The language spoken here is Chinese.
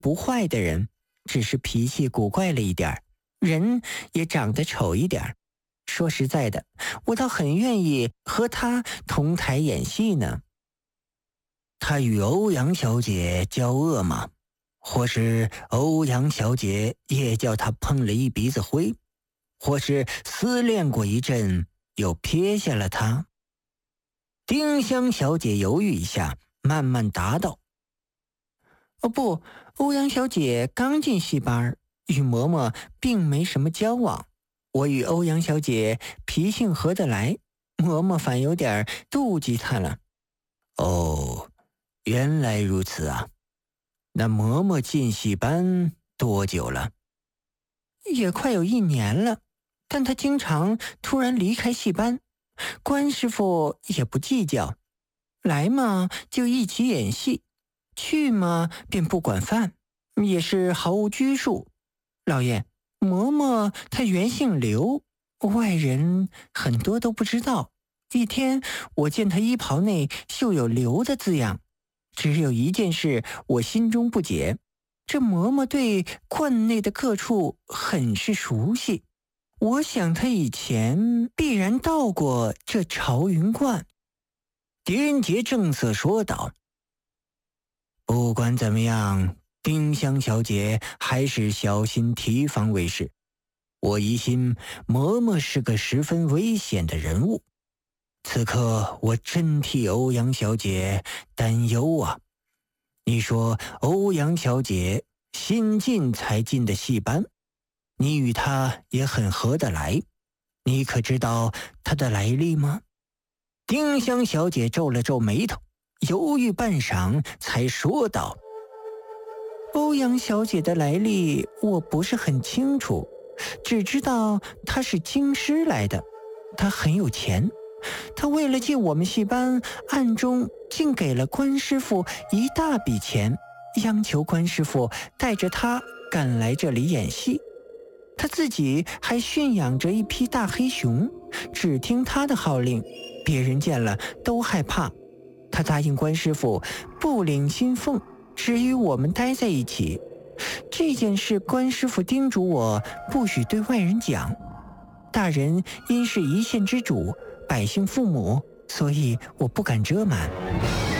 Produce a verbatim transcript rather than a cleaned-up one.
不坏的人，只是脾气古怪了一点儿，人也长得丑一点儿。说实在的，我倒很愿意和他同台演戏呢。他与欧阳小姐交恶吗？或是欧阳小姐也叫他碰了一鼻子灰？或是思恋过一阵，又撇下了他？丁香小姐犹豫一下，慢慢答道：哦不，欧阳小姐刚进戏班，与嬷嬷并没什么交往。我与欧阳小姐脾性合得来，嬷嬷反有点妒忌她了。哦，原来如此啊。那嬷嬷进戏班多久了？也快有一年了，但她经常突然离开戏班，关师傅也不计较，来嘛就一起演戏，去嘛便不管饭，也是毫无拘束。老爷，嬷嬷她原姓刘，外人很多都不知道。一天我见她衣袍内绣有刘的字样，只有一件事我心中不解，这嬷嬷对冠内的各处很是熟悉，我想她以前必然到过这朝云观。狄杰正色说道：不管怎么样，丁香小姐还是小心提防为是。我疑心嬷嬷是个十分危险的人物，此刻我真替欧阳小姐担忧啊。你说欧阳小姐新进才进的戏班，你与她也很合得来，你可知道她的来历吗？丁香小姐皱了皱眉头，犹豫半晌才说道：欧阳小姐的来历我不是很清楚，只知道她是京师来的，她很有钱，她为了进我们戏班，暗中竟给了关师傅一大笔钱，央求关师傅带着她赶来这里演戏。她自己还驯养着一匹大黑熊，只听她的号令，别人见了都害怕。她答应关师傅不领薪俸，只与我们待在一起。这件事关师傅叮嘱我不许对外人讲，大人因是一县之主，百姓父母，所以我不敢遮瞒。